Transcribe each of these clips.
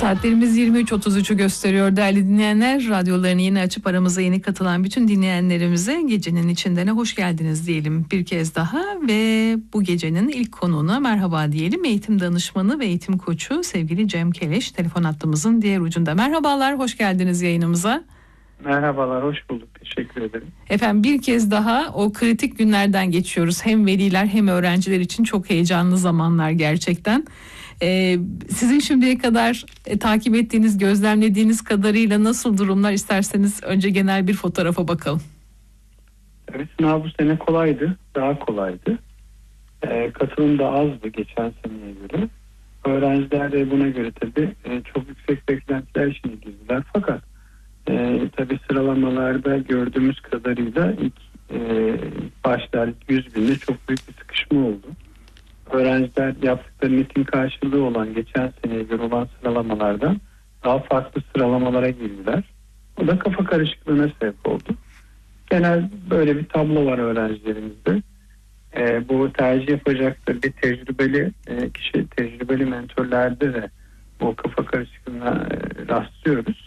Saatlerimiz 23.33'ü gösteriyor değerli dinleyenler. Radyolarını yeni açıp aramıza yeni katılan bütün dinleyenlerimize gecenin içindene hoş geldiniz diyelim bir kez daha ve bu gecenin ilk konuğuna merhaba diyelim. Eğitim danışmanı ve eğitim koçu sevgili Cem Keleş telefon hattımızın diğer ucunda. Merhabalar, hoş geldiniz yayınımıza. Merhabalar, hoş bulduk. Teşekkür ederim. Efendim bir kez daha o kritik günlerden geçiyoruz. Hem veliler hem öğrenciler için çok heyecanlı zamanlar gerçekten. Sizin şimdiye kadar takip ettiğiniz, gözlemlediğiniz kadarıyla nasıl durumlar, isterseniz önce genel bir fotoğrafa bakalım. Evet, sınav bu sene kolaydı, daha kolaydı. Katılım da azdı geçen seneye göre. Öğrenciler de buna göre tabii çok yüksek beklentiler içine girdiler. Fakat tabii sıralamalarda gördüğümüz kadarıyla ilk başlar 100 binde çok büyük bir sıkışma oldu. Öğrenciler yaptıkları netin karşılığı olan geçen seneye göre olan sıralamalardan daha farklı sıralamalara girdiler. O da kafa karışıklığına sebep oldu. Genel böyle bir tablo var öğrencilerimizde. Bu tercih yapacaktır bir tecrübeli kişi, tecrübeli mentörlerde de bu kafa karışıklığına rastlıyoruz.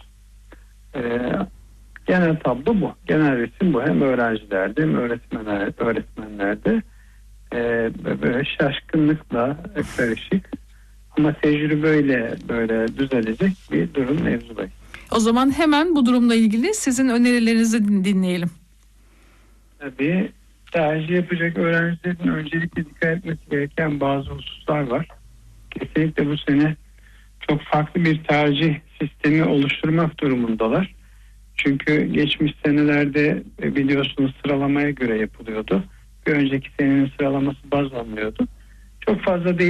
Genel tablo bu. Genel resim bu. Hem öğrencilerde hem öğretmenlerde. Böyle şaşkınlıkla karışık ama tecrübeyle böyle düzelecek bir durum mevzudayız. O zaman hemen bu durumla ilgili sizin önerilerinizi dinleyelim. Tabii tercih yapacak öğrencilerin öncelikle dikkat etmesi gereken bazı hususlar var. Kesinlikle bu sene çok farklı bir tercih sistemi oluşturmak durumundalar. Çünkü geçmiş senelerde biliyorsunuz sıralamaya göre yapılıyordu. Bir önceki senenin sıralaması baz alınıyordu. Çok fazla değil.